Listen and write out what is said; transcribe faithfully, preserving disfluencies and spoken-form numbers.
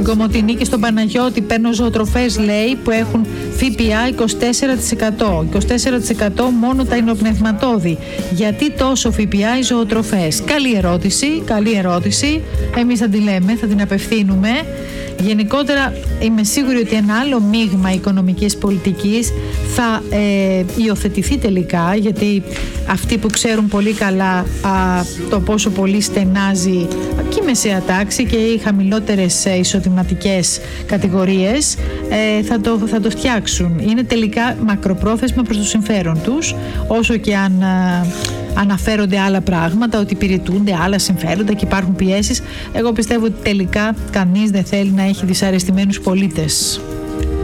Κομοτηνή και στον Παναγιώτη παίρνω ζωοτροφές, λέει, που έχουν ΦΠΑ είκοσι τέσσερα τοις εκατό. είκοσι τέσσερα τοις εκατό μόνο τα υνοπνευματώδη. Γιατί τόσο ΦΠΑ οι ζωοτροφές? Καλή ερώτηση, καλή ερώτηση. Εμείς θα τη λέμε, θα την απευθύνουμε. Γενικότερα είμαι σίγουρη ότι ένα άλλο μείγμα οικονομικής πολιτικής θα ε, υιοθετηθεί τελικά, γιατί αυτοί που ξέρουν πολύ καλά α, το πόσο πολύ στενάζει και η μεσαία τάξη και οι χαμηλότερες ε, εισοδηματικές κατηγορίες ε, θα, το, θα το φτιάξουν. Είναι τελικά μακροπρόθεσμα προς το συμφέρον τους, όσο και αν ε, αναφέρονται άλλα πράγματα, ότι υπηρετούνται άλλα συμφέροντα και υπάρχουν πιέσεις. Εγώ πιστεύω ότι τελικά κανείς δεν θέλει να έχει δυσαρεστημένους πολίτες.